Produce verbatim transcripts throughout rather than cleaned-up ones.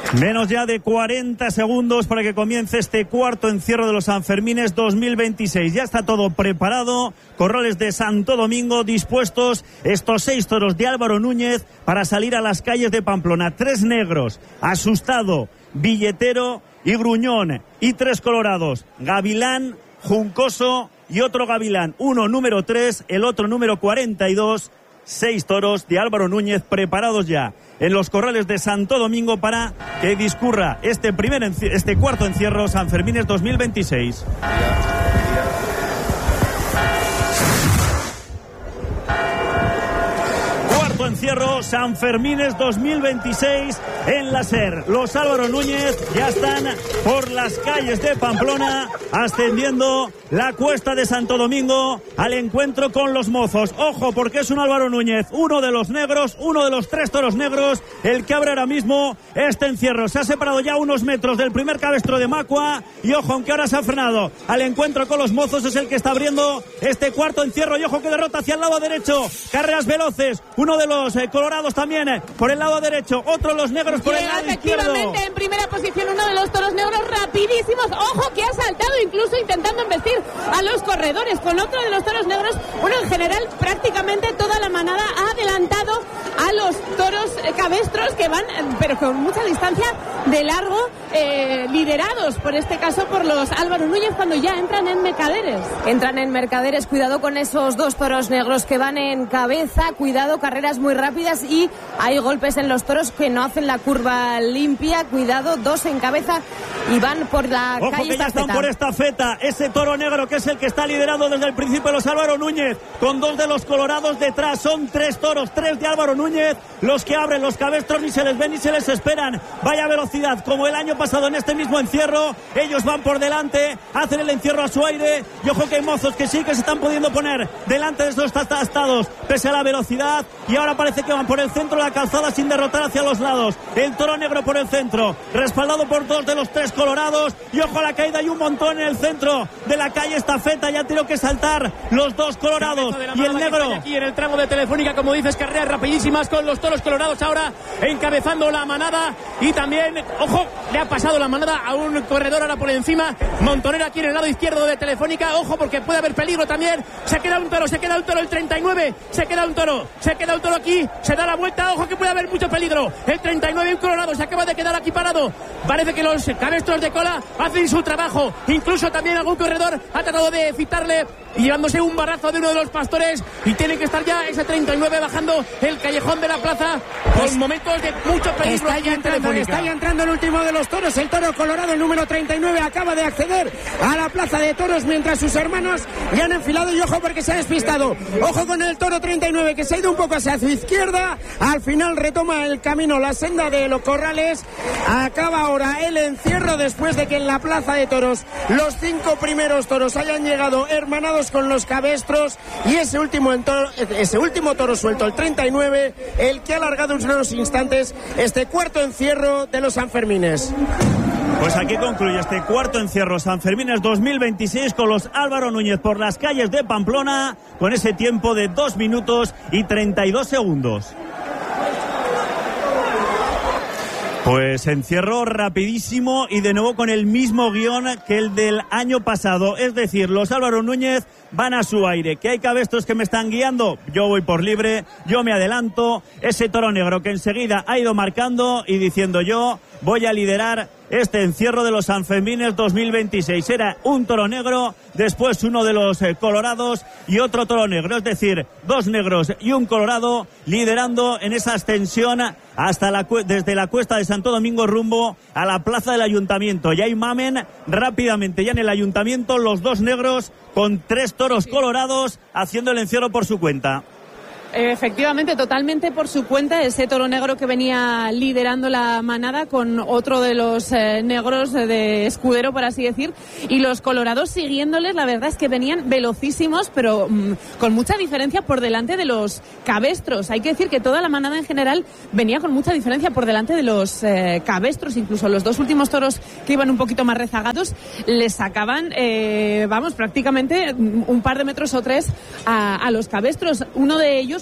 Menos ya de cuarenta segundos para que comience este cuarto encierro de los Sanfermines dos mil veintiséis. Ya está todo preparado. Corrales de Santo Domingo dispuestos. Estos seis toros de Álvaro Núñez para salir a las calles de Pamplona. Tres negros, Asustado, Billetero y Gruñón. Y tres colorados, Gavilán, Juncoso y otro Gavilán. Uno número tres, el otro número cuarenta y dos. Seis toros de Álvaro Núñez preparados ya en los corrales de Santo Domingo para que discurra este primer enci- este cuarto encierro Sanfermines dos mil veintiséis. Cuarto encierro Sanfermines dos mil veintiséis en la SER. Los Álvaro Núñez ya están por las calles de Pamplona ascendiendo la cuesta de Santo Domingo al encuentro con los mozos. Ojo, porque es un Álvaro Núñez, uno de los negros, uno de los tres toros negros, el que abre ahora mismo este encierro. Se ha separado ya unos metros del primer cabestro de Macua y ojo, aunque ahora se ha frenado al encuentro con los mozos, es el que está abriendo este cuarto encierro. Y ojo que derrota hacia el lado derecho, carreras veloces, uno de los eh, colorados también eh, por el lado derecho, otro de los negros por el lado izquierdo. Efectivamente, en primera posición uno de los toros negros rapidísimos, ojo que ha saltado incluso intentando embestir a los corredores con otro de los toros negros. Bueno, en general prácticamente toda la manada ha adelantado a los toros eh, cabestros que van, eh, pero con mucha distancia de largo, eh, liderados por este caso por los Álvaro Núñez cuando ya entran en Mercaderes. Entran en Mercaderes, cuidado con esos dos toros negros que van en cabeza, cuidado, carreras muy rápidas y hay golpes en los toros que no hacen la curva limpia, cuidado, dos en cabeza y van por la Ojo calle que ya estafeta. están por estafeta, ese toro negro que es el que está liderado desde el principio de los Álvaro Núñez, con dos de los colorados detrás. Son tres toros, tres de Álvaro Núñez, los que abren los cabestros, ni se les ven ni se les esperan. Vaya velocidad, como el año pasado en este mismo encierro, ellos van por delante, hacen el encierro a su aire, y ojo que hay mozos que sí que se están pudiendo poner delante de esos tastados, pese a la velocidad, y ahora parece que van por el centro de la calzada sin derrotar hacia los lados. El toro negro por el centro, respaldado por dos de los tres colorados, y ojo a la caída, hay un montón en el centro de la calle estafeta, ya tienen que saltar los dos colorados y el negro. Aquí en el tramo de Telefónica, como dices, carreras rapidísimas con los toros colorados ahora encabezando la manada, y también, ojo, le ha pasado la manada a un corredor ahora por encima, Montonera aquí en el lado izquierdo de Telefónica, ojo porque puede haber peligro también, se queda un toro, se queda un toro el treinta y nueve, se queda un toro, se queda un toro aquí, se da la vuelta, ojo que puede haber mucho peligro, el treinta y nueve, un colorado, se acaba de quedar aquí parado, parece que los cabestros de cola hacen su trabajo, incluso también algún corredor ha tratado de citarle y llevándose un barazo de uno de los pastores, y tiene que estar ya ese treinta y nueve bajando el callejón de la plaza con momentos de mucho peligro. Está ya entrando, está ya entrando el último de los toros, el toro colorado, el número treinta y nueve, acaba de acceder a la plaza de toros mientras sus hermanos ya han enfilado, y ojo porque se ha despistado, ojo con el toro treinta y nueve que se ha ido un poco hacia su izquierda, al final retoma el camino, la senda de los corrales, acaba ahora el encierro después de que en la plaza de toros los cinco primeros toros hayan llegado hermanados con los cabestros, y ese último, toro, ese último toro suelto, el treinta y nueve, el que ha alargado en unos instantes este cuarto encierro de los Sanfermines. Pues aquí concluye este cuarto encierro Sanfermines dos mil veintiséis con los Álvaro Núñez por las calles de Pamplona con ese tiempo de dos minutos y treinta y dos segundos. Pues encierro rapidísimo y de nuevo con el mismo guión que el del año pasado. Es decir, los Álvaro Núñez van a su aire. ¿Que hay cabestros que me están guiando? Yo voy por libre, yo me adelanto. Ese toro negro que enseguida ha ido marcando y diciendo yo voy a liderar este encierro de los Sanfermines dos mil veintiséis. Era un toro negro, después uno de los eh, colorados y otro toro negro. Es decir, dos negros y un colorado liderando en esa ascensión hasta la, desde la cuesta de Santo Domingo rumbo a la plaza del Ayuntamiento. Y ahí mamen rápidamente ya en el Ayuntamiento los dos negros con tres toros colorados haciendo el encierro por su cuenta. Efectivamente, totalmente por su cuenta, ese toro negro que venía liderando la manada con otro de los eh, negros de escudero, por así decir, y los colorados siguiéndoles. La verdad es que venían velocísimos, pero mmm, con mucha diferencia por delante de los cabestros. Hay que decir que toda la manada en general venía con mucha diferencia por delante de los eh, cabestros. Incluso los dos últimos toros que iban un poquito más rezagados les sacaban, eh, vamos, prácticamente un par de metros o tres a, a los cabestros. Uno de ellos,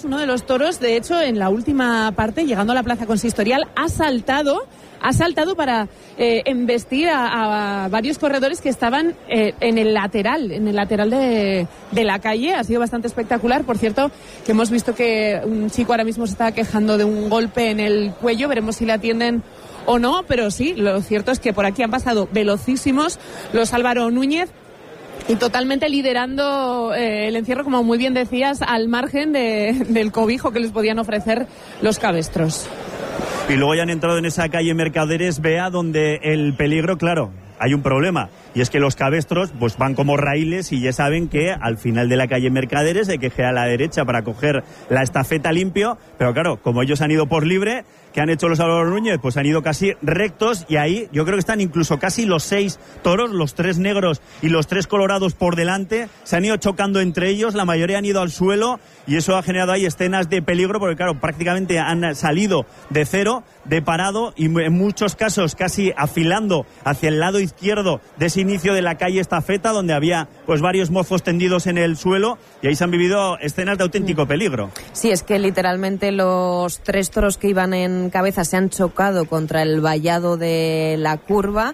uno de los toros, de hecho, en la última parte, llegando a la plaza consistorial, ha saltado, ha saltado para eh, embestir a, a varios corredores que estaban eh, en el lateral, en el lateral de, de la calle. Ha sido bastante espectacular. Por cierto, que hemos visto que un chico ahora mismo se está quejando de un golpe en el cuello. Veremos si le atienden o no, pero sí, lo cierto es que por aquí han pasado velocísimos los Álvaro Núñez y totalmente liderando eh, el encierro, como muy bien decías, al margen de, del cobijo que les podían ofrecer los cabestros. Y luego ya han entrado en esa calle Mercaderes, Bea, donde el peligro, claro, hay un problema. Y es que los cabestros pues van como raíles y ya saben que al final de la calle Mercaderes hay que girar a la derecha para coger la estafeta limpio. Pero claro, como ellos han ido por libre, ¿qué han hecho los Álvaro Núñez? Pues han ido casi rectos y ahí yo creo que están incluso casi los seis toros, los tres negros y los tres colorados por delante. Se han ido chocando entre ellos, la mayoría han ido al suelo y eso ha generado ahí escenas de peligro porque claro, prácticamente han salido de cero, de parado y en muchos casos casi afilando hacia el lado izquierdo de ese inicio de la calle Estafeta, donde había pues varios mozos tendidos en el suelo y ahí se han vivido escenas de auténtico peligro. Sí, es que literalmente los tres toros que iban en cabeza se han chocado contra el vallado de la curva,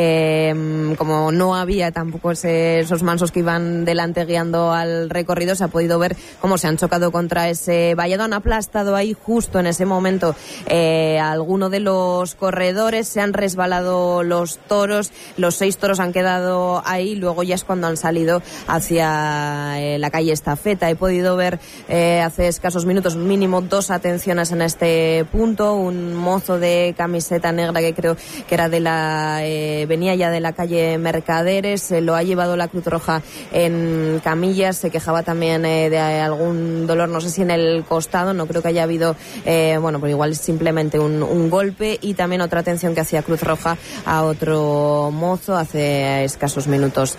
eh, como no había tampoco ese, esos mansos que iban delante guiando al recorrido, se ha podido ver cómo se han chocado contra ese vallado, han aplastado ahí justo en ese momento eh, a alguno de los corredores, se han resbalado los toros, los seis toros han quedado ahí, luego ya es cuando han salido hacia eh, la calle Estafeta. He podido ver eh, hace escasos minutos mínimo dos atenciones en este punto, un mozo de camiseta negra que creo que era de la eh, venía ya de la calle Mercaderes, se lo ha llevado la Cruz Roja en camillas, se quejaba también eh, de algún dolor, no sé si en el costado, no creo que haya habido eh, bueno, pues igual simplemente un, un golpe, y también otra atención que hacía Cruz Roja a otro mozo hace escasos minutos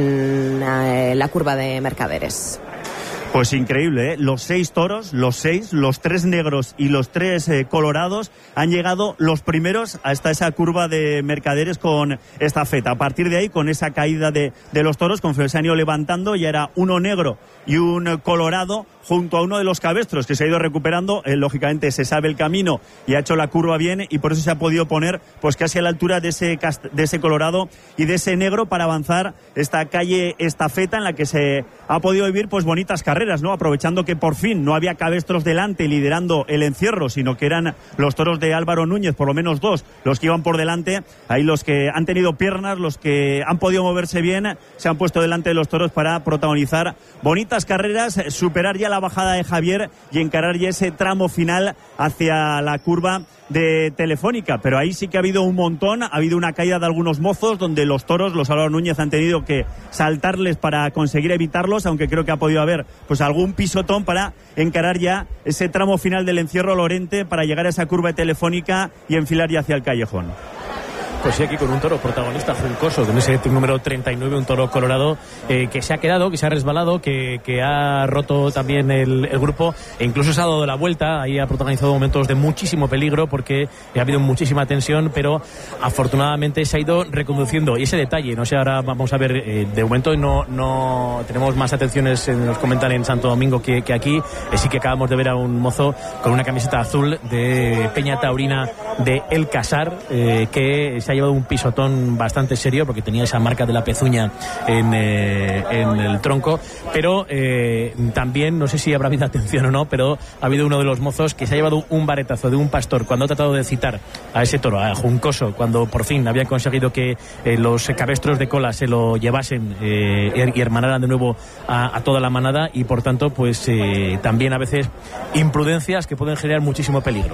en eh, la curva de Mercaderes. Pues increíble, ¿eh? Los seis toros, los seis, los tres negros y los tres eh, colorados han llegado los primeros hasta esa curva de Mercaderes con Estafeta. A partir de ahí, con esa caída de, de los toros, conforme se han ido levantando, ya era uno negro y un colorado junto a uno de los cabestros que se ha ido recuperando. Eh, lógicamente se sabe el camino y ha hecho la curva bien y por eso se ha podido poner pues casi a la altura de ese, de ese colorado y de ese negro para avanzar esta calle Estafeta en la que se ha podido vivir pues bonitas carreras, ¿no? Aprovechando que por fin no había cabestros delante liderando el encierro, sino que eran los toros de Álvaro Núñez, por lo menos dos, los que iban por delante. Ahí los que han tenido piernas, los que han podido moverse bien, se han puesto delante de los toros para protagonizar bonitas carreras, superar ya la bajada de Javier y encarar ya ese tramo final hacia la curva de Telefónica. Pero ahí sí que ha habido un montón, ha habido una caída de algunos mozos donde los toros, los Álvaro Núñez, han tenido que saltarles para conseguir evitarlos, aunque creo que ha podido haber pues algún pisotón para encarar ya ese tramo final del encierro Lorente para llegar a esa curva de Telefónica y enfilar ya hacia el callejón. Pues sí, aquí con un toro protagonista juncoso, con ese número treinta y nueve, un toro colorado eh, que se ha quedado, que se ha resbalado, que, que ha roto también el, el grupo e incluso se ha dado la vuelta. Ahí ha protagonizado momentos de muchísimo peligro porque ha habido muchísima tensión, pero afortunadamente se ha ido reconduciendo. Y ese detalle, no sé, ahora vamos a ver, eh, de momento no, no tenemos más atenciones, eh, nos comentan en Santo Domingo que, que aquí, eh, sí que acabamos de ver a un mozo con una camiseta azul de Peña Taurina de El Casar, eh, que se ha llevado un pisotón bastante serio porque tenía esa marca de la pezuña en, eh, en el tronco, pero eh, también, no sé si habrá habido atención o no, pero ha habido uno de los mozos que se ha llevado un varetazo de un pastor cuando ha tratado de citar a ese toro, a Juncoso, cuando por fin habían conseguido que eh, los cabestros de cola se lo llevasen eh, y hermanaran de nuevo a, a toda la manada, y por tanto pues eh, también a veces imprudencias que pueden generar muchísimo peligro.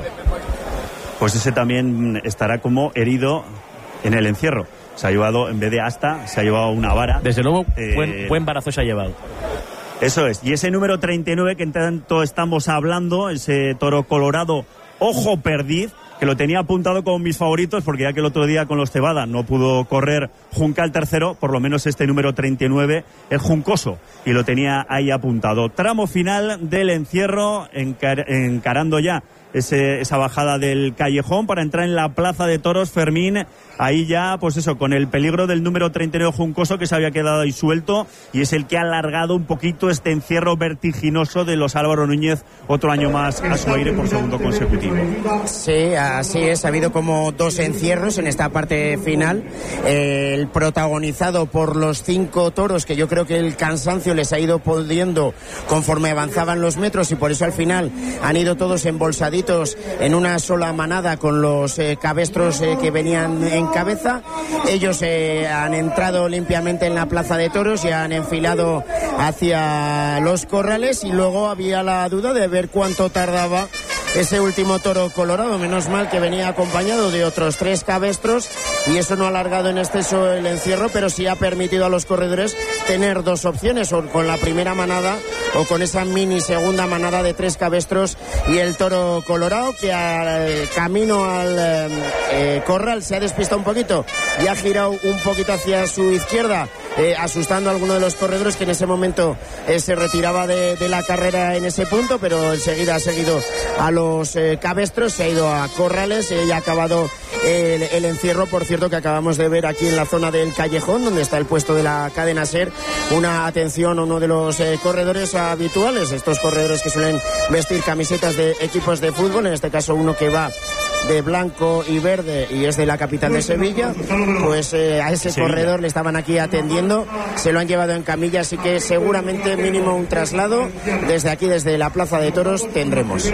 Pues ese también estará como herido en el encierro. Se ha llevado, en vez de asta, se ha llevado una vara. Desde luego, eh, buen, buen barazo se ha llevado. Eso es. Y ese número treinta y nueve que en tanto estamos hablando, ese toro colorado, Ojo Perdiz, que lo tenía apuntado con mis favoritos, porque ya que el otro día con los Cebada no pudo correr Juncal tercero, por lo menos este número treinta y nueve, el Juncoso, y lo tenía ahí apuntado. Tramo final del encierro, encar- encarando ya Ese, esa bajada del callejón para entrar en la plaza de toros, Fermín, ahí ya, pues eso, con el peligro del número treinta y nueve Juncoso, que se había quedado ahí suelto, y es el que ha alargado un poquito este encierro vertiginoso de los Álvaro Núñez, otro año más a su aire por segundo consecutivo. Sí, así es, ha habido como dos encierros en esta parte final, eh, el protagonizado por los cinco toros, que yo creo que el cansancio les ha ido pudiendo conforme avanzaban los metros, y por eso al final han ido todos embolsaditos en una sola manada con los eh, cabestros eh, que venían en cabeza. Ellos eh, han entrado limpiamente en la plaza de toros y han enfilado hacia los corrales, y luego había la duda de ver cuánto tardaba ese último toro colorado. Menos mal que venía acompañado de otros tres cabestros, y eso no ha alargado en exceso el encierro, pero sí ha permitido a los corredores tener dos opciones, o con la primera manada o con esa mini segunda manada de tres cabestros y el toro colorado, que al camino al eh, corral se ha despistado un poquito y ha girado un poquito hacia su izquierda, eh, asustando a alguno de los corredores, que en ese momento eh, se retiraba de, de la carrera en ese punto, pero enseguida ha seguido a los eh, cabestros, se ha ido a corrales eh, y ha acabado el, el encierro. Por cierto, que acabamos de ver aquí en la zona del callejón, donde está el puesto de la cadena SER, una atención a uno de los eh, corredores habituales, estos corredores que suelen vestir camisetas de equipos de fútbol, en este caso uno que va de blanco y verde y es de la capital de Sevilla, pues eh, a ese Sevilla. Corredor le estaban aquí atendiendo, se lo han llevado en camilla, así que seguramente mínimo un traslado desde aquí, desde la plaza de toros, tendremos.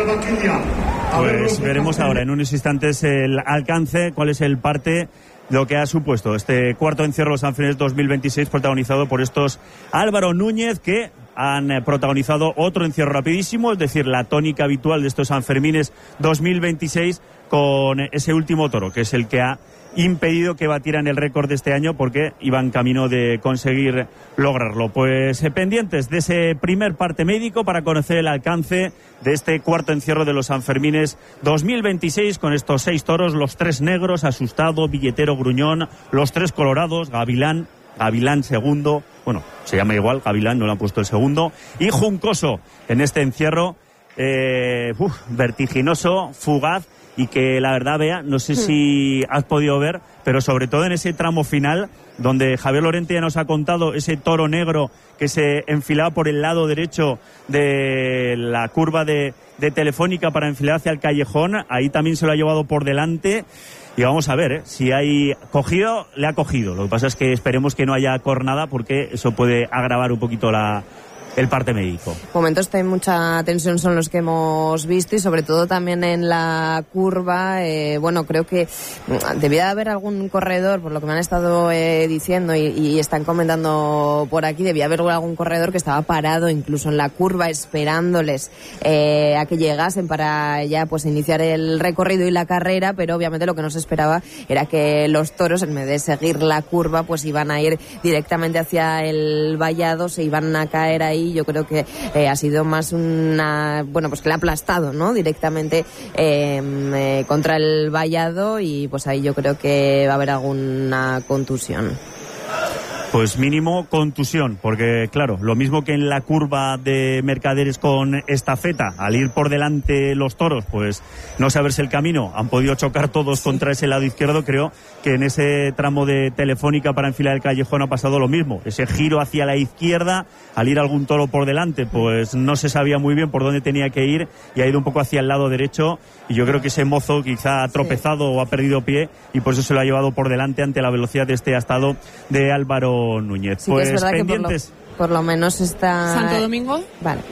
Pues veremos ahora en unos instantes el alcance, cuál es el parte, lo que ha supuesto este cuarto encierro Sanfermines dos mil veintiséis, protagonizado por estos Álvaro Núñez, que han protagonizado otro encierro rapidísimo, es decir, la tónica habitual de estos Sanfermines dos mil veintiséis, con ese último toro, que es el que ha impedido que batieran el récord de este año, porque iban camino de conseguir lograrlo. Pues eh, pendientes de ese primer parte médico para conocer el alcance de este cuarto encierro de los Sanfermines dos mil veintiséis, con estos seis toros, los tres negros, Asustado, Billetero, Gruñón, los tres colorados, Gavilán, Gavilán segundo, bueno, se llama igual, Gavilán, no le han puesto el segundo, y Juncoso, en este encierro eh, uf, vertiginoso, fugaz, y que la verdad, Bea, no sé si has podido ver, pero sobre todo en ese tramo final, donde Javier Lorente ya nos ha contado ese toro negro que se enfilaba por el lado derecho de la curva de, de Telefónica para enfilar hacia el callejón, ahí también se lo ha llevado por delante. Y vamos a ver, ¿eh? Si hay cogido, le ha cogido. Lo que pasa es que esperemos que no haya cornada, porque eso puede agravar un poquito la... el parte médico. Momentos de mucha tensión son los que hemos visto, y sobre todo también en la curva. Eh, bueno, creo que debía haber algún corredor, por lo que me han estado eh, diciendo y, y están comentando por aquí, debía haber algún corredor que estaba parado incluso en la curva esperándoles eh, a que llegasen para ya pues iniciar el recorrido y la carrera, pero obviamente lo que no se esperaba era que los toros, en vez de seguir la curva, pues iban a ir directamente hacia el vallado, se iban a caer ahí. Yo creo que eh, ha sido más una, bueno, pues que le ha aplastado, ¿no? Directamente eh, eh, contra el vallado, y pues ahí yo creo que va a haber alguna contusión. Pues mínimo contusión, porque claro, lo mismo que en la curva de Mercaderes con Estafeta, al ir por delante los toros, pues no saberse el camino, han podido chocar todos contra ese lado izquierdo. Creo que en ese tramo de Telefónica para enfilar el callejón ha pasado lo mismo, ese giro hacia la izquierda, al ir algún toro por delante, pues no se sabía muy bien por dónde tenía que ir y ha ido un poco hacia el lado derecho, y yo creo que ese mozo quizá ha tropezado sí. o ha perdido pie, y por eso se lo ha llevado por delante ante la velocidad de este astado de Álvaro Núñez. Sí, pues que es verdad pendientes. Que por, lo, por lo menos está... ¿Santo Domingo? Vale.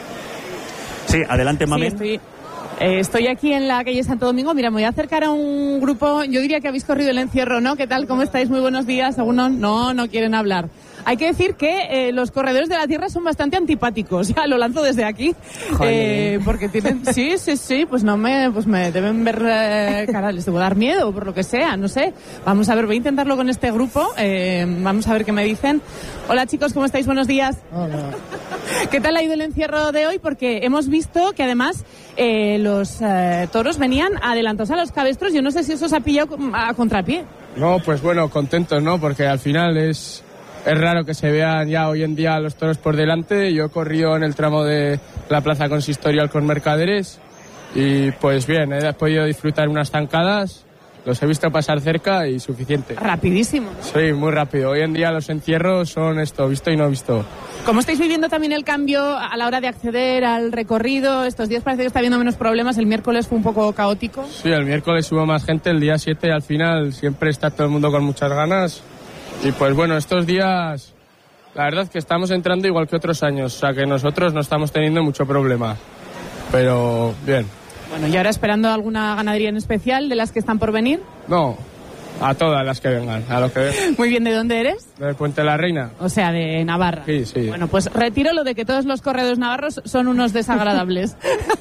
Sí, adelante, Mami. Sí, estoy... Eh, estoy aquí en la calle Santo Domingo. Mira, me voy a acercar a un grupo. Yo diría que habéis corrido el encierro, ¿no? ¿Qué tal? ¿Cómo estáis? Muy buenos días. Algunos no, no quieren hablar. Hay que decir que eh, los corredores de la tierra son bastante antipáticos, ya lo lanzo desde aquí, eh, porque tienen, sí, sí, sí, pues no me, pues me deben ver, eh, cara, les debo dar miedo, por lo que sea, no sé. Vamos a ver, voy a intentarlo con este grupo, eh, vamos a ver qué me dicen. Hola chicos, ¿cómo estáis? Buenos días. Hola. ¿Qué tal ha ido el encierro de hoy? Porque hemos visto que además eh, los eh, toros venían adelantados a los cabestros. Yo no sé si eso os ha pillado a contrapié. No, pues bueno, contentos, ¿no? Porque al final es, es raro que se vean ya hoy en día los toros por delante. Yo he corrido en el tramo de la Plaza Consistorial con Mercaderes y pues bien, he podido disfrutar unas zancadas. Los he visto pasar cerca y suficiente. Rapidísimo. Sí, muy rápido. Hoy en día los encierros son esto, visto y no visto. ¿Cómo estáis viviendo también el cambio a la hora de acceder al recorrido? Estos días parece que está habiendo menos problemas. El miércoles fue un poco caótico. Sí, el miércoles hubo más gente. El día siete al final siempre está todo el mundo con muchas ganas. Y pues bueno, estos días la verdad es que estamos entrando igual que otros años. O sea que nosotros no estamos teniendo mucho problema. Pero bien. Bueno, ¿y ahora esperando alguna ganadería en especial de las que están por venir? No, a todas las que vengan, a los que vengan. Muy bien, ¿de dónde eres? Del Puente de la Reina. O sea, de Navarra. Sí, sí. Bueno, pues retiro lo de que todos los corredores navarros son unos desagradables.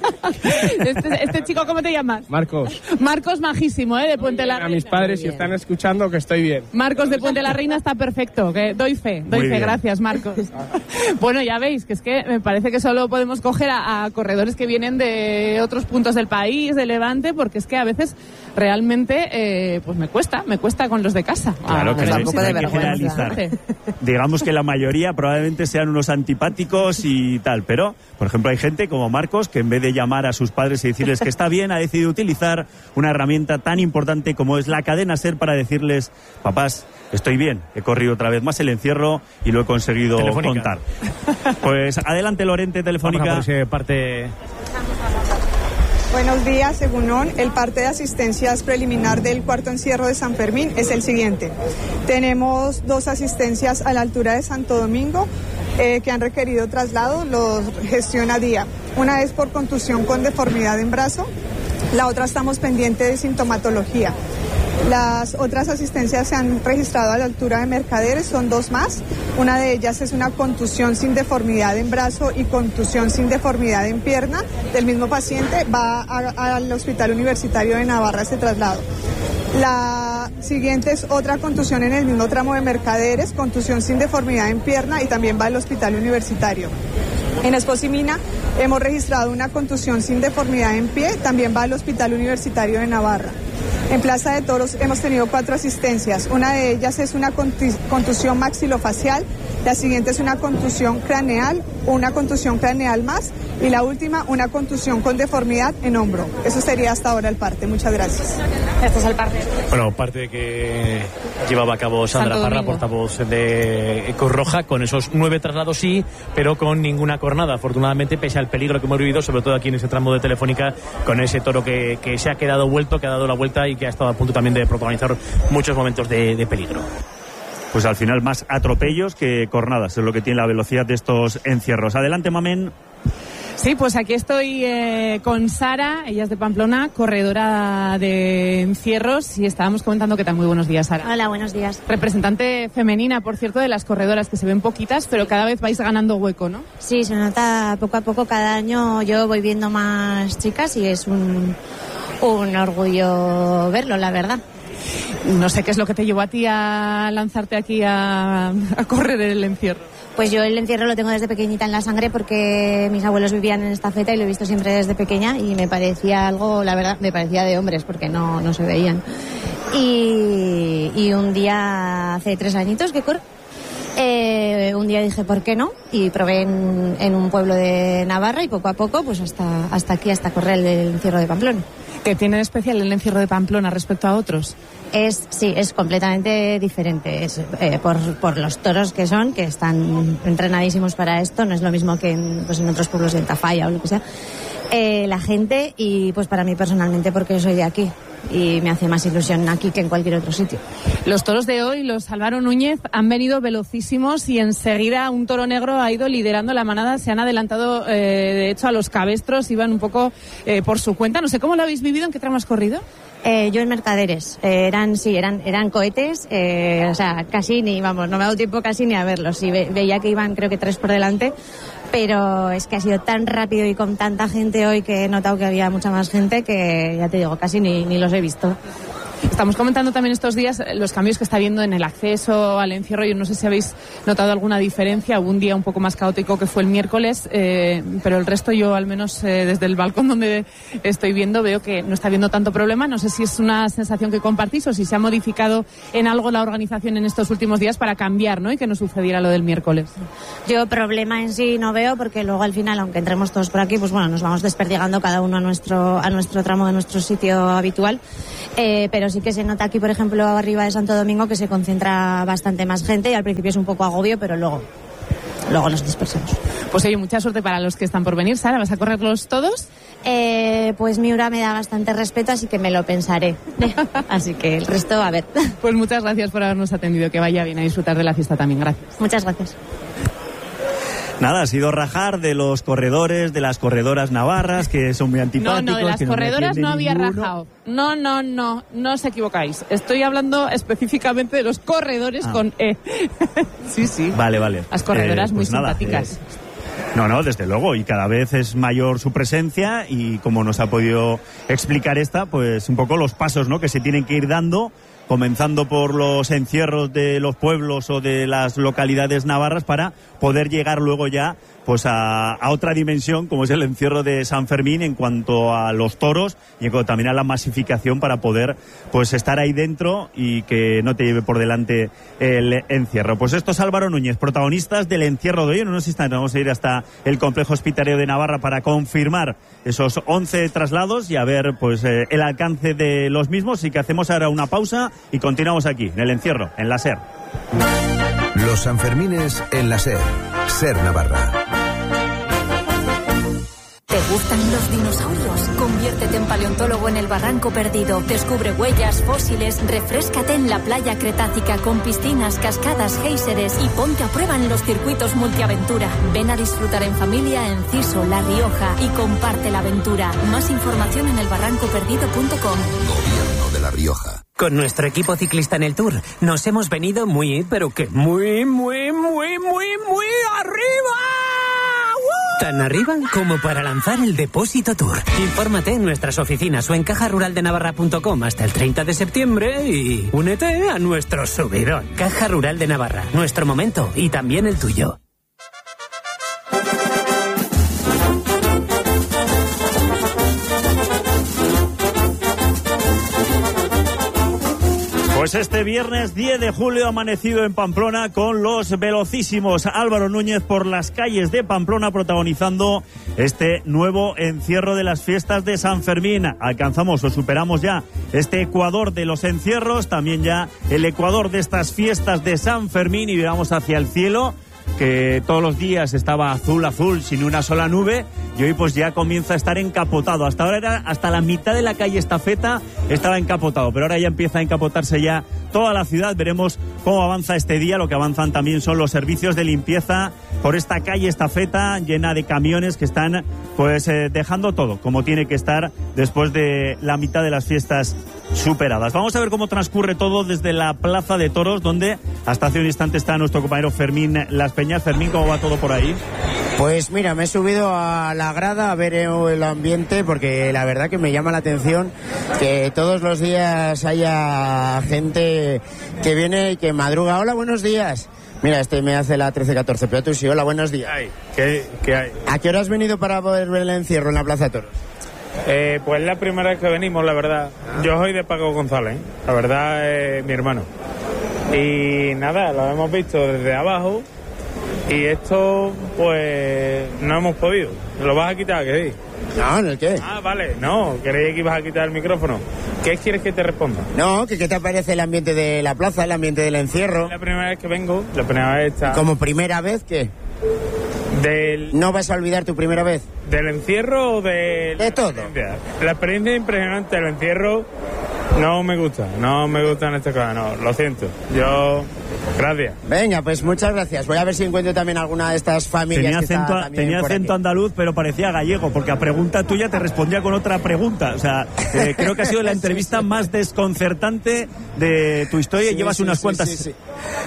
este, este chico, ¿cómo te llamas? Marcos. Marcos, majísimo, ¿eh? De Puente de la Reina. A mis padres, si están escuchando, que estoy bien. Marcos de Puente de la Reina está perfecto, que doy fe, doy Muy fe, bien. gracias Marcos. Bueno, ya veis que es que me parece que solo podemos coger a, a corredores que vienen de otros puntos del país, de Levante, porque es que a veces realmente eh, pues me cuesta, me cuesta con los de casa. Claro Ah, que me da no, un poco no de hay que vergüenza. generalizar. Digamos que la mayoría probablemente sean unos antipáticos y tal, pero, por ejemplo, hay gente como Marcos que en vez de llamar a sus padres y decirles que está bien, ha decidido utilizar una herramienta tan importante como es la cadena SER para decirles, papás, estoy bien, he corrido otra vez más el encierro y lo he conseguido Telefónica. contar. Pues adelante, Lorente, Telefónica. Vamos a por ese parte. Buenos días, según O N, el parte de asistencias preliminar del cuarto encierro de San Fermín es el siguiente. Tenemos dos asistencias a la altura de Santo Domingo eh, que han requerido traslado, los gestiona Día. Una es por contusión con deformidad en brazo, la otra estamos pendientes de sintomatología. Las otras asistencias se han registrado a la altura de Mercaderes, son dos más. Una de ellas es una contusión sin deformidad en brazo y contusión sin deformidad en pierna del mismo paciente. Va a, al Hospital Universitario de Navarra ese traslado. La siguiente es otra contusión en el mismo tramo de Mercaderes, contusión sin deformidad en pierna y también va al Hospital Universitario. En Esposimina hemos registrado una contusión sin deformidad en pie, también va al Hospital Universitario de Navarra. En Plaza de Toros hemos tenido cuatro asistencias. Una de ellas es una contusión maxilofacial, la siguiente es una contusión craneal, una contusión craneal más y la última una contusión con deformidad en hombro. Eso sería hasta ahora el parte. Muchas gracias. Este es el parte. Bueno, parte que llevaba a cabo Sandra Santo Parra, Domingo. portavoz de Cruz Roja, con esos nueve traslados sí, pero con ninguna cornada. Afortunadamente, pese al peligro que hemos vivido, sobre todo aquí en ese tramo de Telefónica, con ese toro que, que se ha quedado vuelto, que ha dado la vuelta y que ha estado a punto también de protagonizar muchos momentos de, de peligro. Pues al final más atropellos que cornadas, es lo que tiene la velocidad de estos encierros. Adelante, Mamen. Sí, pues aquí estoy eh, con Sara, ella es de Pamplona, corredora de encierros, y estábamos comentando qué tal. Muy buenos días, Sara. Hola, buenos días. Representante femenina, por cierto, de las corredoras, que se ven poquitas, pero cada vez vais ganando hueco, ¿no? Sí, se nota poco a poco, cada año yo voy viendo más chicas y es un, un orgullo verlo, la verdad. No sé qué es lo que te llevó a ti a lanzarte aquí a, a correr el encierro. Pues yo el encierro lo tengo desde pequeñita en la sangre porque mis abuelos vivían en estafeta y lo he visto siempre desde pequeña y me parecía algo, la verdad, me parecía de hombres porque no, no se veían. Y, y un día, hace tres añitos que corro, eh, un día dije, ¿por qué no? Y probé en, en un pueblo de Navarra y poco a poco, pues hasta, hasta aquí, hasta correr el, el encierro de Pamplona. ¿Qué tiene de especial el encierro de Pamplona respecto a otros? Es, sí, es completamente diferente. Es, eh, por, por los toros que son, que están entrenadísimos para esto, no es lo mismo que en, pues en otros pueblos de Tafalla o lo que sea. Eh, la gente y pues para mí personalmente porque soy de aquí y me hace más ilusión aquí que en cualquier otro sitio. Los toros de hoy, los Álvaro Núñez, han venido velocísimos y enseguida un toro negro ha ido liderando la manada. Se han adelantado, eh, de hecho, a los cabestros, iban un poco eh, por su cuenta. No sé cómo lo habéis vivido, ¿en qué tramo has corrido? Eh, yo en Mercaderes. Eh, eran, sí, eran, eran cohetes, eh, o sea, casi ni, vamos, no me ha dado tiempo casi ni a verlos. Sí, ve, veía que iban creo que tres por delante, pero es que ha sido tan rápido y con tanta gente hoy que he notado que había mucha más gente que, ya te digo, casi ni, ni los he visto. Estamos comentando también estos días los cambios que está habiendo en el acceso al encierro. Yo no sé si habéis notado alguna diferencia. Hubo un día un poco más caótico que fue el miércoles, eh, pero el resto yo, al menos eh, desde el balcón donde estoy viendo, veo que no está habiendo tanto problema. No sé si es una sensación que compartís o si se ha modificado en algo la organización en estos últimos días para cambiar, ¿no? Y que no sucediera lo del miércoles. Yo problema en sí no veo, porque luego al final, aunque entremos todos por aquí, pues bueno, nos vamos desperdigando cada uno a nuestro, a nuestro tramo de nuestro sitio habitual. Eh, pero sí que se nota aquí, por ejemplo, arriba de Santo Domingo, que se concentra bastante más gente y al principio es un poco agobio, pero luego, luego nos dispersamos. Pues oye, mucha suerte para los que están por venir. Sara, ¿vas a correrlos todos? Eh, pues Miura me da bastante respeto, así que me lo pensaré. Así que el resto, a ver. Pues muchas gracias por habernos atendido. Que vaya bien a disfrutar de la fiesta también. Gracias. Muchas gracias. Nada, ha sido rajar de los corredores, de las corredoras navarras, que son muy antipáticos. No, no, de las corredoras no, no había ninguno. rajado. No, no, no, no os equivocáis. Estoy hablando específicamente de los corredores ah. con E. Sí, sí. Vale, vale. Las corredoras eh, pues muy nada, simpáticas. Eh, no, no, desde luego, y cada vez es mayor su presencia y como nos ha podido explicar esta, pues un poco los pasos, ¿no?, que se tienen que ir dando, comenzando por los encierros de los pueblos o de las localidades navarras para poder llegar luego ya pues a, a otra dimensión, como es el encierro de San Fermín en cuanto a los toros y en cuanto también a la masificación para poder pues estar ahí dentro y que no te lleve por delante el encierro. Pues esto es Álvaro Núñez, protagonistas del encierro de hoy. En unos instantes vamos a ir hasta el complejo hospitalario de Navarra para confirmar esos once traslados y a ver pues eh, el alcance de los mismos, y que hacemos ahora una pausa y continuamos aquí en el encierro, en la SER. Los Sanfermines en la SER, SER Navarra. ¿Te gustan los dinosaurios? Conviértete en paleontólogo en el Barranco Perdido. Descubre huellas, fósiles, refréscate en la playa cretácica con piscinas, cascadas, géiseres y ponte a prueba en los circuitos multiaventura. Ven a disfrutar en familia en Ciso, La Rioja y comparte la aventura. Más información en el barranco perdido punto com. Gobierno de La Rioja. Con nuestro equipo ciclista en el Tour nos hemos venido muy, pero que muy, muy, muy, muy, muy arriba. Tan arriba como para lanzar el Depósito Tour. Infórmate en nuestras oficinas o en caja rural de navarra punto com hasta el treinta de septiembre y únete a nuestro subidón. Caja Rural de Navarra, nuestro momento y también el tuyo. Pues este viernes diez de julio ha amanecido en Pamplona con los velocísimos Álvaro Núñez por las calles de Pamplona protagonizando este nuevo encierro de las fiestas de San Fermín. Alcanzamos o superamos ya este ecuador de los encierros, también ya el ecuador de estas fiestas de San Fermín, y miramos hacia el cielo, que todos los días estaba azul, azul, sin una sola nube, y hoy pues ya comienza a estar encapotado. Hasta ahora era hasta la mitad de la calle Estafeta estaba encapotado, pero ahora ya empieza a encapotarse ya toda la ciudad. Veremos cómo avanza este día. Lo que avanzan también son los servicios de limpieza por esta calle Estafeta llena de camiones que están pues eh, dejando todo como tiene que estar después de la mitad de las fiestas superadas. Vamos a ver cómo transcurre todo desde la Plaza de Toros, donde hasta hace un instante está nuestro compañero Fermín Las Peñas. Fermín, ¿cómo va todo por ahí? Pues mira, me he subido a la grada a ver el ambiente, porque la verdad que me llama la atención que todos los días haya gente que viene y que madruga. Hola, buenos días. Mira, este me hace la trece catorce, pero tú sí. Hola, buenos días. ¿Qué, qué hay? ¿A qué hora has venido para poder ver el encierro en la Plaza de Toros? Eh, pues la primera vez que venimos, la verdad. Ah. Yo soy de Paco González, ¿eh? La verdad es mi hermano. Y nada, lo hemos visto desde abajo. Y esto, pues, no hemos podido. ¿Lo vas a quitar, qué sí? No, ¿en el qué? Ah, vale, no, creí que ibas a quitar el micrófono. ¿Qué quieres que te responda? No, que qué te parece el ambiente de la plaza, el ambiente del encierro. Es la primera vez que vengo, la primera vez está... ¿Como primera vez qué? Del... ¿No vas a olvidar tu primera vez? ¿Del encierro o del...? De todo. La experiencia es impresionante, el encierro... No me gusta, no me gusta en este caso, no, lo siento. Yo, gracias. Venga, pues muchas gracias. Voy a ver si encuentro también alguna de estas familias. Tenía que acento, está también tenía por acento aquí. andaluz, pero parecía gallego, porque a pregunta tuya te respondía con otra pregunta. O sea, eh, creo que ha sido la entrevista sí, sí. más desconcertante de tu historia y sí, llevas sí, unas sí, cuantas... Sí, sí.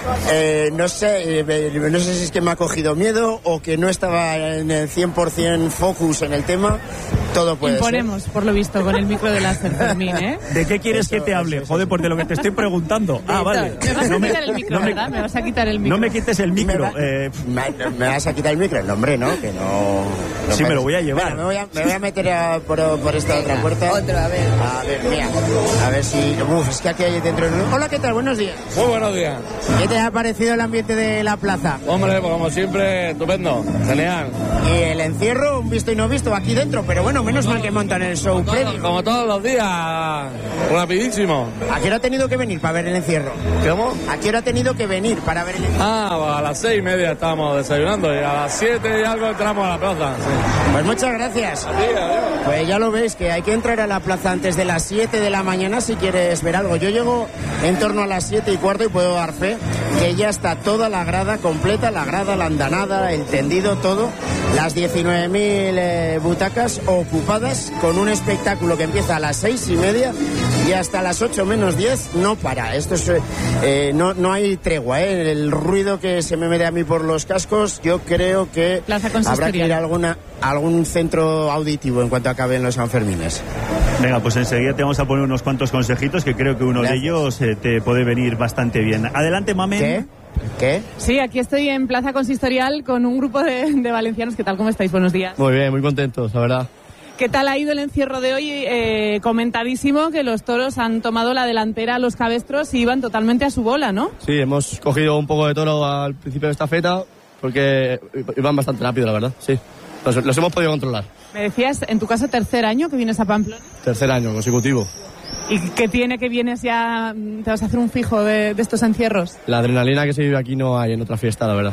Eh, no sé, eh, no sé si es que me ha cogido miedo o que no estaba en el cien por ciento focus en el tema. Todo puede Imponemos, ser. por lo visto, con el micro de láser, Fermín, ¿eh? ¿De qué quieres eso, que te hable? Eso, Joder, pues de lo que te estoy preguntando. Ah, vale. Me vas a no quitar me, el micro, no ¿verdad? Me vas a quitar el micro. No me quites el micro. ¿Me, va, eh... me, ¿Me vas a quitar el micro? No, hombre, no, que no... no sí, me lo voy a llevar. Bueno, me, voy a, me voy a meter a, por, por esta Venga, otra puerta. Otro, a ver. A ver, mira. A ver si... Uf, es que aquí hay dentro... Hola, ¿qué tal? Buenos días. Muy buenos días. ¿Qué te ha parecido el ambiente de la plaza? Hombre, pues como siempre, estupendo. Genial. Y el encierro, un visto y no visto aquí dentro, pero bueno, menos mal que montan el show como previo. Todo, como todos los días, rapidísimo. ¿A qué hora ha tenido que venir para ver el encierro? ¿Cómo? ¿A qué hora ha tenido que venir para ver el encierro? Ah, pues a las seis y media estábamos desayunando y a las siete y algo entramos a la plaza. Sí. Pues muchas gracias. A ti, adiós. Pues ya lo veis, que hay que entrar a la plaza antes de las siete de la mañana si quieres ver algo. Yo llego en torno a las siete y cuarto y puedo dar fe que ya está toda la grada completa, la grada, la andanada, el tendido, todo. Las diecinueve mil eh, butacas ocupadas con un espectáculo que empieza a las seis y media y hasta las ocho menos diez no para. Esto es, eh, no, no hay tregua, ¿eh? El ruido que se me mete a mí por los cascos, yo creo que habrá que ir a alguna, a algún centro auditivo en cuanto acaben los Sanfermines. Venga, pues enseguida te vamos a poner unos cuantos consejitos que creo que uno Gracias. de ellos eh, te puede venir bastante bien. Adelante, Mamen. ¿Qué? ¿Qué? Sí, aquí estoy en Plaza Consistorial con un grupo de, de valencianos. ¿Qué tal? ¿Cómo estáis? Buenos días. Muy bien, muy contentos, la verdad. ¿Qué tal ha ido el encierro de hoy? Eh, comentadísimo que los toros han tomado la delantera a los cabestros y iban totalmente a su bola, ¿no? Sí, hemos cogido un poco de toro al principio de esta feta porque iban bastante rápido, la verdad, sí. Los, los hemos podido controlar. Me decías, en tu caso, tercer año que vienes a Pamplona. Tercer año consecutivo. ¿Y qué tiene que vienes ya, te vas a hacer un fijo de, de estos encierros? La adrenalina que se vive aquí no hay en otra fiesta, la verdad.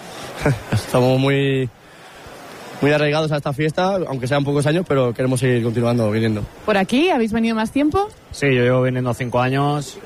Estamos muy, muy arraigados a esta fiesta, aunque sean pocos años, pero queremos seguir continuando viniendo. ¿Por aquí habéis venido más tiempo? Sí, yo llevo viniendo cinco años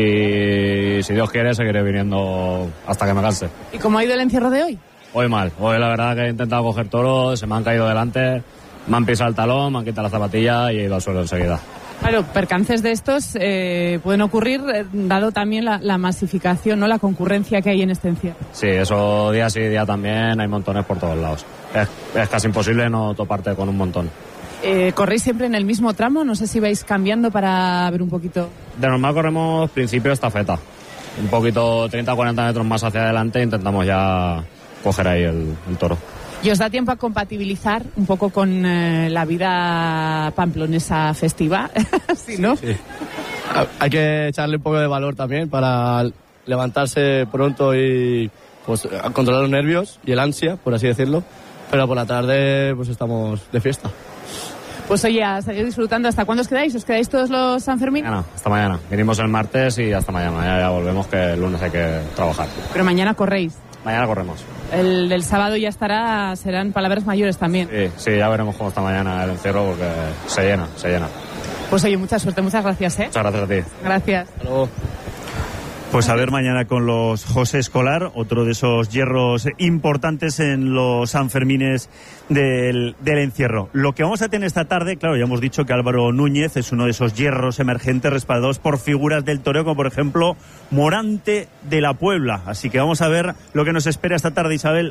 y si Dios quiere seguiré viniendo hasta que me canse. ¿Y cómo ha ido el encierro de hoy? Hoy mal, hoy la verdad que he intentado coger toros, se me han caído delante, me han pisado el talón, me han quitado la zapatilla y he ido al suelo enseguida. Claro, percances de estos eh, pueden ocurrir eh, dado también la, la masificación, ¿no? La concurrencia que hay en este encierro. Sí, eso día sí, día también, hay montones por todos lados. Es, es casi imposible no toparte con un montón. Eh, ¿Corréis siempre en el mismo tramo? No sé si vais cambiando para ver un poquito. De normal corremos principio estafeta. Un poquito, treinta a cuarenta metros más hacia adelante, intentamos ya coger ahí el, el toro. ¿Y os da tiempo a compatibilizar un poco con eh, la vida pamplonesa festiva? ¿Sí, no? Sí. Hay que echarle un poco de valor también para levantarse pronto y pues controlar los nervios y el ansia, por así decirlo. Pero por la tarde pues estamos de fiesta. Pues oye, a seguir disfrutando. ¿Hasta cuándo os quedáis? ¿Os quedáis todos los Sanfermín? Mañana, hasta mañana. Vinimos el martes y hasta mañana. Ya, ya volvemos, que el lunes hay que trabajar. Pero mañana corréis. Mañana corremos. El del sábado ya estará, serán palabras mayores también. Sí, sí, ya veremos cómo está mañana el encierro porque se llena, se llena. Pues oye, mucha suerte, muchas gracias, ¿eh? Muchas gracias a ti. Gracias. Hasta luego. Pues a ver mañana con los José Escolar, otro de esos hierros importantes en los Sanfermines del, del encierro. Lo que vamos a tener esta tarde, claro, ya hemos dicho que Álvaro Núñez es uno de esos hierros emergentes respaldados por figuras del toreo, como por ejemplo Morante de la Puebla. Así que vamos a ver lo que nos espera esta tarde, Isabel.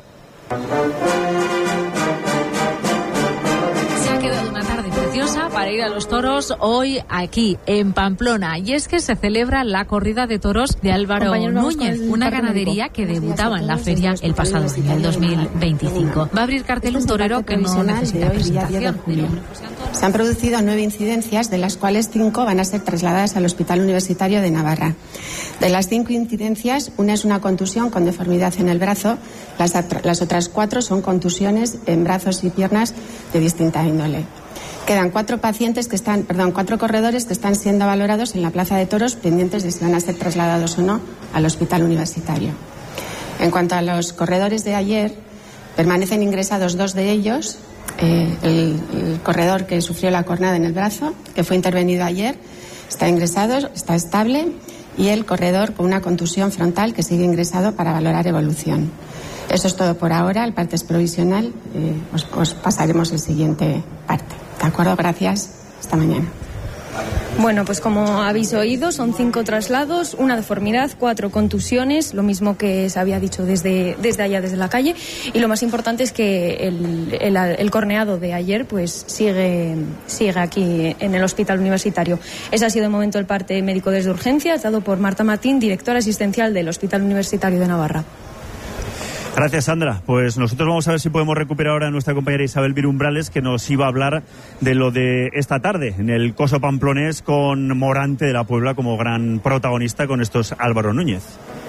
Para ir a los toros hoy aquí en Pamplona, y es que se celebra la corrida de toros de Álvaro Núñez, una ganadería que debutaba en la feria el pasado año, el dos mil veinticinco. Va a abrir cartel un torero que no necesita presentación. Se han producido nueve incidencias, de las cuales cinco van a ser trasladadas al Hospital Universitario de Navarra. De las cinco incidencias, una es una contusión con deformidad en el brazo, las, las otras cuatro son contusiones en brazos y piernas de distinta índole. Quedan cuatro pacientes que están, perdón, cuatro corredores que están siendo valorados en la Plaza de Toros, pendientes de si van a ser trasladados o no al Hospital Universitario. En cuanto a los corredores de ayer, permanecen ingresados dos de ellos Eh, el, el corredor que sufrió la cornada en el brazo, que fue intervenido ayer, está ingresado, está estable, y el corredor con una contusión frontal que sigue ingresado para valorar evolución. Eso es todo por ahora, el parte es provisional, eh, os, os pasaremos el siguiente parte. ¿De acuerdo? Gracias. Hasta mañana. Bueno, pues como habéis oído, son cinco traslados, una deformidad, cuatro contusiones, lo mismo que se había dicho desde, desde allá, desde la calle, y lo más importante es que el, el, el corneado de ayer pues sigue, sigue aquí en el hospital universitario. Ese ha sido de momento el parte médico desde urgencias, dado por Marta Matín, directora asistencial del Hospital Universitario de Navarra. Gracias, Sandra. Pues nosotros vamos a ver si podemos recuperar ahora a nuestra compañera Isabel Virumbrales, que nos iba a hablar de lo de esta tarde en el Coso Pamplonés, con Morante de la Puebla como gran protagonista, con estos Álvaro Núñez.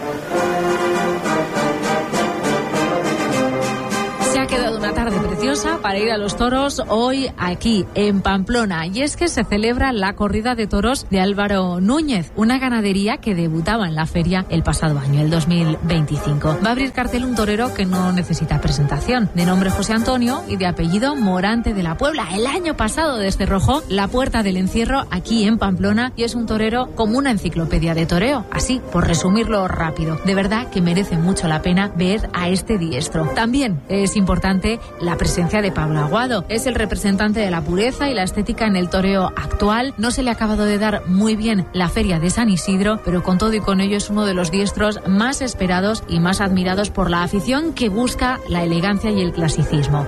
Se ha quedado una tarde preciosa para ir a los toros hoy aquí en Pamplona, y es que se celebra la corrida de toros de Álvaro Núñez, una ganadería que debutaba en la feria el pasado año, el dos mil veinticinco. Va a abrir cartel un torero que no necesita presentación, de nombre José Antonio y de apellido Morante de la Puebla. El año pasado desterrojó la Puerta del Encierro aquí en Pamplona, y es un torero como una enciclopedia de toreo, así por resumirlo rápido. De verdad que merece mucho la pena ver a este diestro. También es importante la presencia de Pablo Aguado. Es el representante de la pureza y la estética en el toreo actual. No se le ha acabado de dar muy bien la feria de San Isidro, pero con todo y con ello es uno de los diestros más esperados y más admirados por la afición, que busca la elegancia y el clasicismo.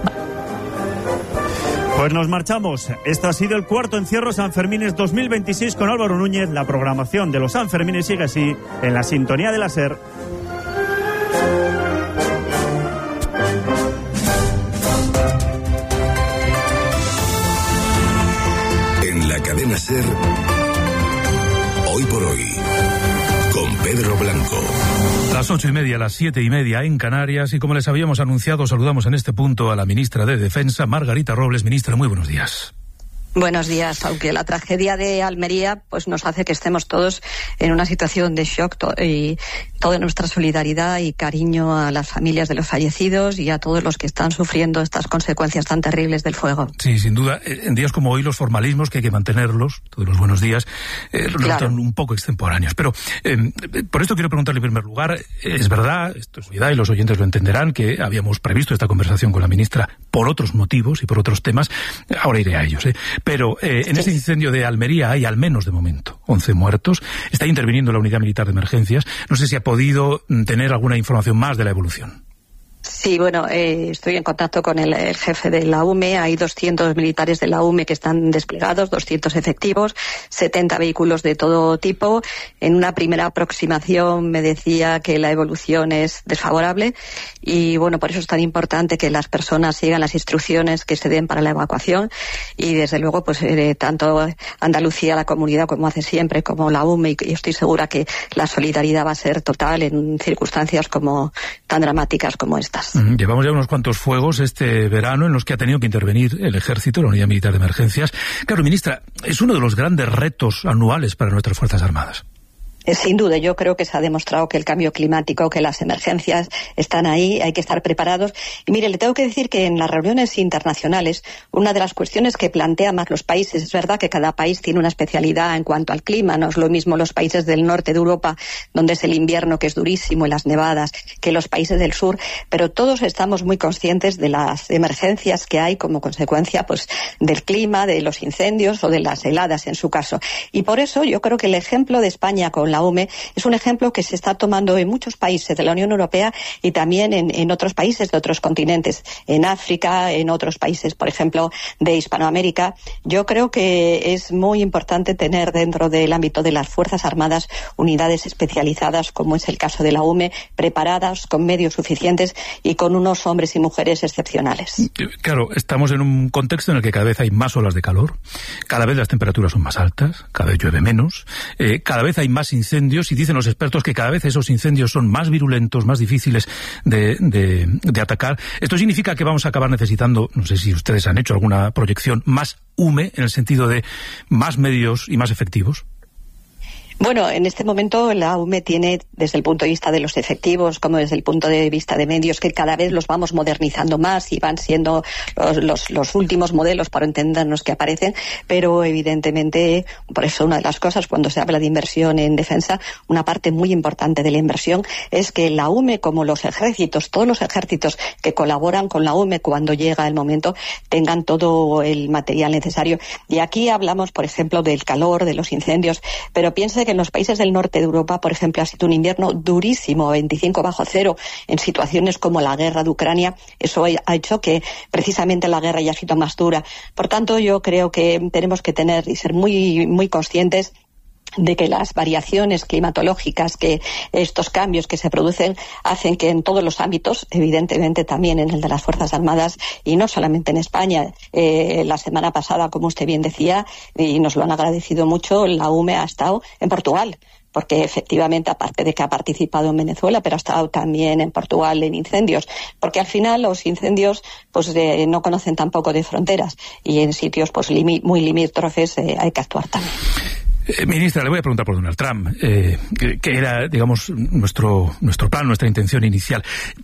Pues nos marchamos. Este ha sido el cuarto encierro Sanfermines dos mil veintiséis con Álvaro Núñez. La programación de los Sanfermines sigue así en la sintonía de la SER. Cadena SER, hoy por hoy, con Pedro Blanco. Las ocho y media, las siete y media en Canarias, y como les habíamos anunciado, saludamos en este punto a la ministra de Defensa, Margarita Robles. Ministra, muy buenos días. Buenos días. Aunque la tragedia de Almería pues nos hace que estemos todos en una situación de shock, to- y toda nuestra solidaridad y cariño a las familias de los fallecidos y a todos los que están sufriendo estas consecuencias tan terribles del fuego. Sí, sin duda. En días como hoy los formalismos, que hay que mantenerlos, todos los buenos días, eh, resultan claro. un poco extemporáneos. Pero eh, por esto quiero preguntarle en primer lugar, es verdad, esto es verdad y los oyentes lo entenderán, que habíamos previsto esta conversación con la ministra por otros motivos y por otros temas. Ahora iré a ellos, ¿eh? Pero eh, en ese incendio de Almería hay al menos de momento once muertos. Está interviniendo la Unidad Militar de Emergencias. No sé si ha podido tener alguna información más de la evolución. Sí, bueno, eh, estoy en contacto con el, el jefe de la U M E. Hay doscientos militares de la U M E que están desplegados, doscientos efectivos, setenta vehículos de todo tipo. En una primera aproximación me decía que la evolución es desfavorable y, bueno, por eso es tan importante que las personas sigan las instrucciones que se den para la evacuación y, desde luego, pues eh, tanto Andalucía, la comunidad, como hace siempre, como la U M E, y estoy segura que la solidaridad va a ser total en circunstancias como tan dramáticas como esta. Llevamos ya unos cuantos fuegos este verano en los que ha tenido que intervenir el Ejército, la Unidad Militar de Emergencias. Claro, ministra, es uno de los grandes retos anuales para nuestras Fuerzas Armadas. Sin duda, yo creo que se ha demostrado que el cambio climático, que las emergencias están ahí, hay que estar preparados. Y mire, le tengo que decir que en las reuniones internacionales, una de las cuestiones que plantean más los países, es verdad que cada país tiene una especialidad en cuanto al clima, no es lo mismo los países del norte de Europa, donde es el invierno que es durísimo y las nevadas, que los países del sur, pero todos estamos muy conscientes de las emergencias que hay como consecuencia pues del clima, de los incendios o de las heladas en su caso. Y por eso yo creo que el ejemplo de España con la U M E es un ejemplo que se está tomando en muchos países de la Unión Europea y también en, en otros países de otros continentes, en África, en otros países, por ejemplo, de Hispanoamérica. Yo creo que es muy importante tener dentro del ámbito de las Fuerzas Armadas unidades especializadas, como es el caso de la U M E, preparadas, con medios suficientes y con unos hombres y mujeres excepcionales. Claro, estamos en un contexto en el que cada vez hay más olas de calor, cada vez las temperaturas son más altas, cada vez llueve menos, eh, cada vez hay más incendios, y dicen los expertos que cada vez esos incendios son más virulentos, más difíciles de, de, de atacar. Esto significa que vamos a acabar necesitando, no sé si ustedes han hecho alguna proyección, más U M E, en el sentido de más medios y más efectivos. Bueno, en este momento la U M E tiene, desde el punto de vista de los efectivos, como desde el punto de vista de medios, que cada vez los vamos modernizando más y van siendo los, los, los últimos modelos, para entendernos, que aparecen, pero evidentemente, por eso una de las cosas, cuando se habla de inversión en defensa, una parte muy importante de la inversión es que la U M E, como los ejércitos, todos los ejércitos que colaboran con la U M E cuando llega el momento, tengan todo el material necesario. Y aquí hablamos, por ejemplo, del calor, de los incendios, pero piense que en los países del norte de Europa, por ejemplo, ha sido un invierno durísimo, veinticinco bajo cero, en situaciones como la guerra de Ucrania. Eso ha hecho que precisamente la guerra haya sido más dura. Por tanto, yo creo que tenemos que tener y ser muy, muy conscientes de que las variaciones climatológicas, que estos cambios que se producen, hacen que en todos los ámbitos, evidentemente también en el de las Fuerzas Armadas, y no solamente en España, eh, la semana pasada, como usted bien decía, y nos lo han agradecido mucho, la U M E ha estado en Portugal, porque efectivamente, aparte de que ha participado en Venezuela, pero ha estado también en Portugal en incendios, porque al final los incendios pues eh, no conocen tampoco de fronteras, y en sitios pues limi- muy limítrofes eh, hay que actuar también. Eh, ministra, le voy a preguntar por Donald Trump, eh, que, que era, digamos, nuestro, nuestro plan, nuestra intención inicial.